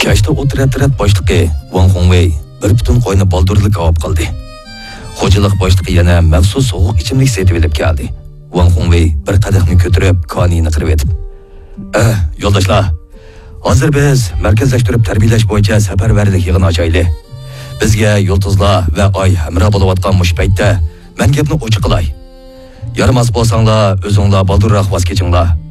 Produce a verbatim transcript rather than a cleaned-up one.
Kashda o'tirat-tirat boshliqi Wang Hongwei bir butun qo'yni boldurlik olib qildi. Xo'jalik boshliqi yana maxsus sovuq ichimlik setib olib keldi. Wang Hongwei bir qadahni ko'tarib konini qirib etib. "Eh, yo'ldoshlar, hozir biz markazlashtirib tarbiyalash bo'yicha safarbarlik yig'ini ochaylik. Bizga yulduzlar va oy hamroh bo'layotgan mush paytda men gapni ochiq qilay. Yaramas bo'lsanglar, o'zinglar boldurroq voz kechinglar.